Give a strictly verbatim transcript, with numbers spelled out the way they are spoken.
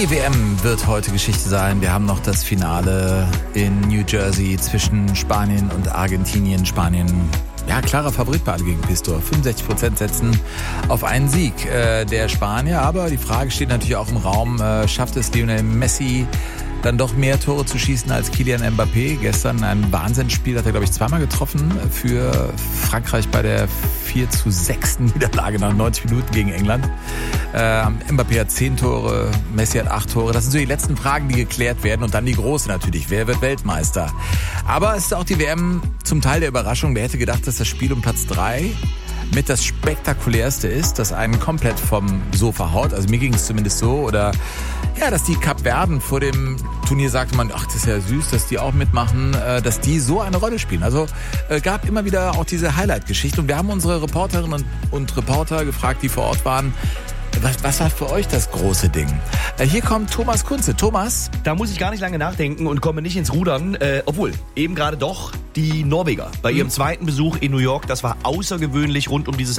Die W M wird heute Geschichte sein. Wir haben noch das Finale in New Jersey zwischen Spanien und Argentinien. Spanien, ja, klarer Favorit bei Alge gegen Pistor. fünfundsechzig Prozent setzen auf einen Sieg äh, der Spanier. Aber die Frage steht natürlich auch im Raum, äh, schafft es Lionel Messi dann doch mehr Tore zu schießen als Kylian Mbappé? Gestern ein Wahnsinnsspiel, hat er, glaube ich, zweimal getroffen für Frankreich bei der vier zu sechs Niederlage nach neunzig Minuten gegen England. Äh, Mbappé hat zehn Tore, Messi hat acht Tore. Das sind so die letzten Fragen, die geklärt werden. Und dann die große natürlich. Wer wird Weltmeister? Aber es ist auch die W M zum Teil der Überraschung. Wer hätte gedacht, dass das Spiel um Platz drei mit das Spektakulärste ist, das einen komplett vom Sofa haut. Also mir ging es zumindest so. Oder ja, dass die Kapverden vor dem Turnier sagte man, ach, das ist ja süß, dass die auch mitmachen, äh, dass die so eine Rolle spielen. Also äh, gab immer wieder auch diese Highlight-Geschichte. Und wir haben unsere Reporterinnen und, und Reporter gefragt, die vor Ort waren, Was, was war für euch das große Ding? Äh, hier kommt Thomas Kunze. Thomas? Da muss ich gar nicht lange nachdenken und komme nicht ins Rudern. Äh, obwohl, eben gerade doch die Norweger. Bei ihrem zweiten Besuch in New York, das war außergewöhnlich rund um dieses